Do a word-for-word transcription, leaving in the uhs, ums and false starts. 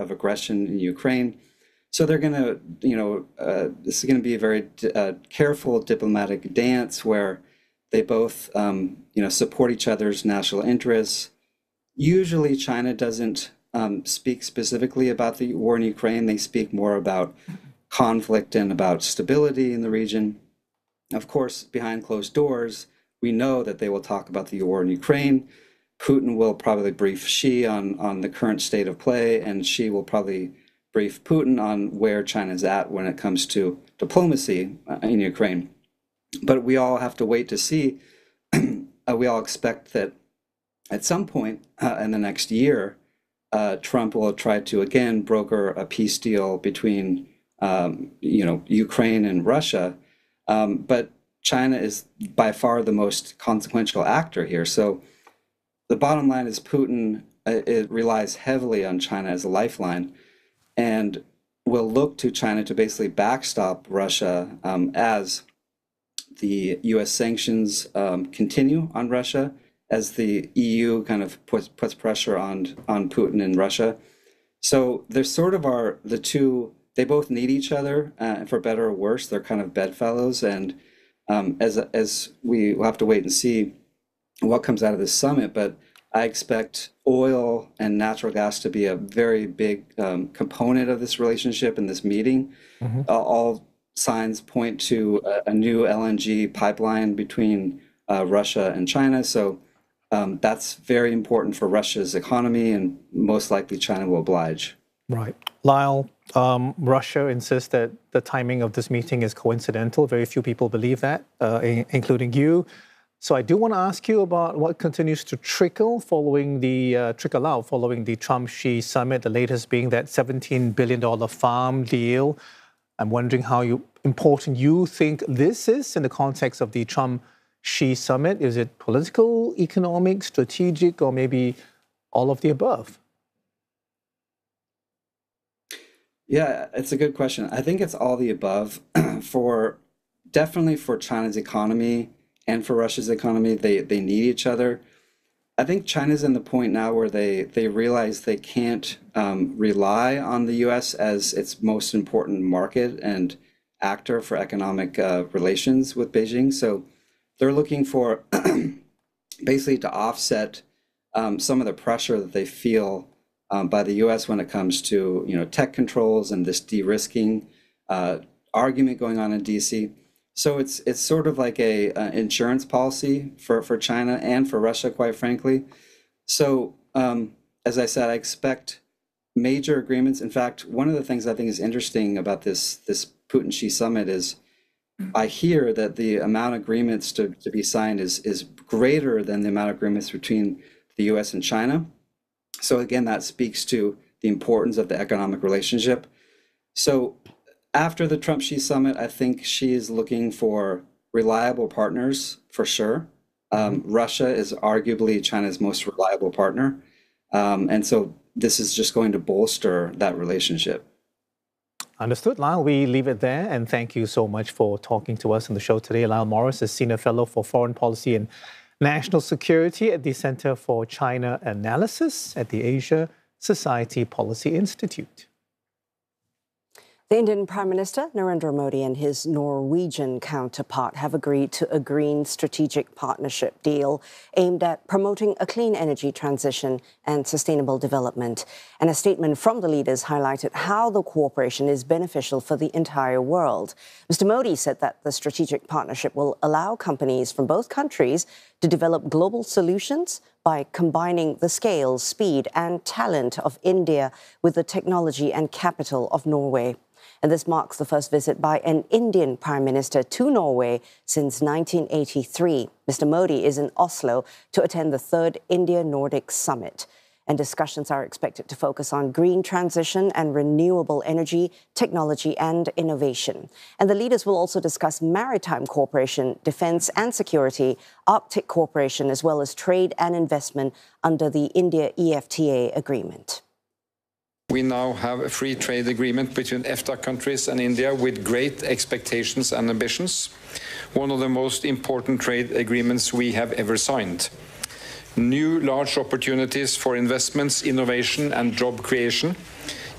of aggression in Ukraine. So they're going to, you know, uh, this is going to be a very uh, careful diplomatic dance where they both, um, you know, support each other's national interests. Usually China doesn't um, speak specifically about the war in Ukraine. They speak more about conflict and about stability in the region. Of course, behind closed doors, we know that they will talk about the war in Ukraine. Putin will probably brief Xi on, on the current state of play, and Xi will probably brief Putin on where China's at when it comes to diplomacy in Ukraine. But we all have to wait to see. uh, we all expect that at some point uh, in the next year, uh, Trump will try to again broker a peace deal between, um, you know, Ukraine and Russia. Um, but China is by far the most consequential actor here. So the bottom line is Putin uh, it relies heavily on China as a lifeline, and will look to China to basically backstop Russia um, as the U S sanctions um, continue on Russia, as the E U kind of puts, puts pressure on, on Putin and Russia. So there sort of are the two, they both need each other, uh, for better or worse. They're kind of bedfellows. And um, as, as we will have to wait and see what comes out of this summit, but I expect oil and natural gas to be a very big um, component of this relationship and this meeting. Mm-hmm. Uh, all signs point to a, a new L N G pipeline between uh, Russia and China. So um, that's very important for Russia's economy, and most likely China will oblige. Right. Lyle, um, Russia insists that the timing of this meeting is coincidental. Very few people believe that, uh, in, including you. So I do want to ask you about what continues to trickle following the uh, trickle out following the Trump-Xi summit, the latest being that seventeen billion dollars farm deal. I'm wondering how you, important you think this is in the context of the Trump-Xi summit. Is it political, economic, strategic, or maybe all of the above? Yeah, it's a good question. I think it's all the above. for definitely for China's economy and for Russia's economy, they, they need each other. I think China's in the point now where they, they realize they can't um, rely on the U S as its most important market and actor for economic uh, relations with Beijing. So they're looking for basically to offset um, some of the pressure that they feel um, by the U S when it comes to, you know, tech controls and this de-risking uh, argument going on in D C. So it's it's sort of like a, a insurance policy for, for China and for Russia, quite frankly. So um, as I said, I expect major agreements. In fact, one of the things I think is interesting about this this Putin-Xi summit is I hear that the amount of agreements to, to be signed is is greater than the amount of agreements between the U S and China. So again, that speaks to the importance of the economic relationship. So after the Trump-Xi summit, I think Xi is looking for reliable partners for sure. Um, Russia is arguably China's most reliable partner. Um, and so this is just going to bolster that relationship. Understood, Lyle. We leave it there. And thank you so much for talking to us on the show today. Lyle Morris is Senior Fellow for Foreign Policy and National Security at the Center for China Analysis at the Asia Society Policy Institute. The Indian Prime Minister Narendra Modi and his Norwegian counterpart have agreed to a green strategic partnership deal aimed at promoting a clean energy transition and sustainable development. And a statement from the leaders highlighted how the cooperation is beneficial for the entire world. Mister Modi said that the strategic partnership will allow companies from both countries to develop global solutions by combining the scale, speed and talent of India with the technology and capital of Norway. And this marks the first visit by an Indian Prime Minister to Norway since nineteen eighty-three. Mister Modi is in Oslo to attend the third India-Nordic Summit. And discussions are expected to focus on green transition and renewable energy, technology and innovation. And the leaders will also discuss maritime cooperation, defense and security, Arctic cooperation, as well as trade and investment under the India E F T A agreement. We now have a free trade agreement between EFTA countries and India with great expectations and ambitions. One of the most important trade agreements we have ever signed. New large opportunities for investments, innovation and job creation.